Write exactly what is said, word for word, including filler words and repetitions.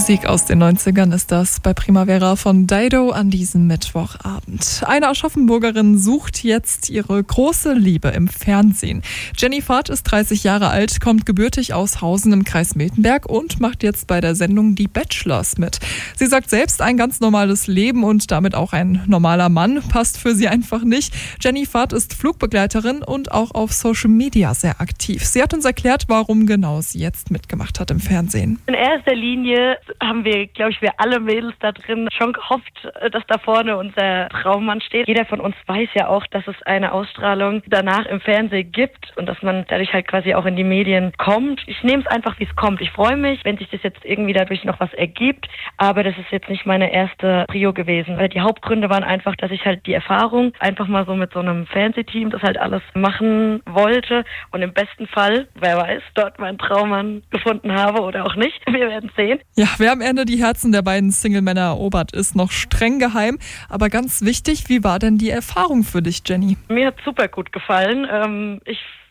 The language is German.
Musik aus den neunzigern ist das bei Primavera von Dido an diesem Mittwochabend. Eine Aschaffenburgerin sucht jetzt ihre große Liebe im Fernsehen. Jenny Fahrt ist dreißig Jahre alt, kommt gebürtig aus Hausen im Kreis Miltenberg und macht jetzt bei der Sendung Die Bachelors mit. Sie sagt selbst, ein ganz normales Leben und damit auch ein normaler Mann passt für sie einfach nicht. Jenny Fahrt ist Flugbegleiterin und auch auf Social Media sehr aktiv. Sie hat uns erklärt, warum genau sie jetzt mitgemacht hat im Fernsehen. In erster Linie haben wir, glaube ich, wir alle Mädels da drin schon gehofft, dass da vorne unser Traummann steht. Jeder von uns weiß ja auch, dass es eine Ausstrahlung danach im Fernsehen gibt und dass man dadurch halt quasi auch in die Medien kommt. Ich nehme es einfach, wie es kommt. Ich freue mich, wenn sich das jetzt irgendwie dadurch noch was ergibt, aber das ist jetzt nicht meine erste Prio gewesen. Weil die Hauptgründe waren einfach, dass ich halt die Erfahrung einfach mal so mit so einem Fernsehteam das halt alles machen wollte und im besten Fall, wer weiß, dort meinen Traummann gefunden habe oder auch nicht. Wir werden sehen. Ja, wer am Ende die Herzen der beiden Single-Männer erobert, ist noch streng geheim. Aber ganz wichtig, wie war denn die Erfahrung für dich, Jenny? Mir hat super gut gefallen. Ähm, ich